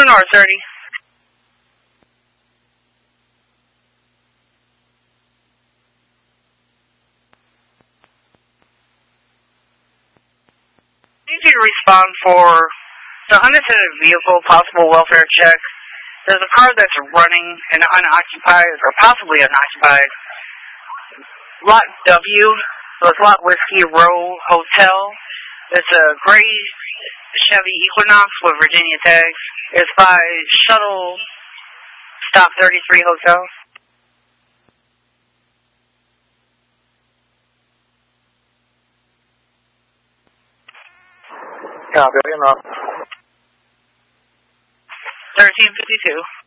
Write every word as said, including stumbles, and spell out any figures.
to North thirty. Need you to respond for the unattended vehicle possible welfare check. There's a car that's running and unoccupied, or possibly unoccupied. Lot W, so it's Lot Whiskey Row Hotel. It's a gray Chevy Equinox with Virginia tags. It's by Shuttle Stop thirty-three Hotel. Copy, enough. thirteen fifty-two.